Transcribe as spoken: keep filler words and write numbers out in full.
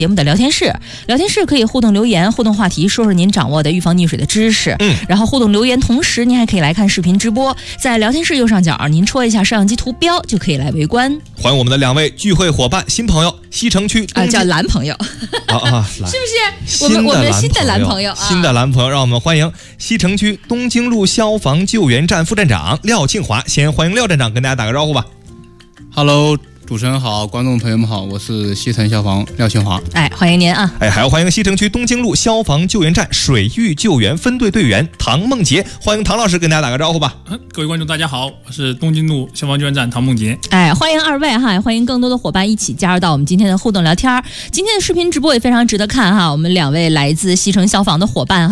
节目的聊天室，聊天室可以互动留言、互动话题，说说您掌握的预防溺水的知识。 嗯， 然后互动留言，同时您还可以来看视频直播，在聊天室右上角，您戳一下摄像机图标就可以来围观。 欢迎我们的两位聚会伙伴、新朋友，西城区啊，叫蓝朋友， 啊啊， 是不是？我们我们新的蓝朋友， 新的蓝朋友，让我们欢迎西城区东京路消防救援站副站长廖庆华。先欢迎廖站长跟大家打个招呼吧。 Hello。主持人好，观众朋友们好，我是西城消防廖庆华。 哎，欢迎您啊！ 哎，还要欢迎西城区东京路消防救援站水域救援分队队员唐梦洁，欢迎唐老师跟大家打个招呼吧。 嗯，各位观众大家好，我是东京路消防救援站唐梦洁。 哎，欢迎二位哈，欢迎更多的伙伴一起加入到我们今天的互动聊天。今天的视频直播也非常值得看哈，我们两位来自西城消防的伙伴哈。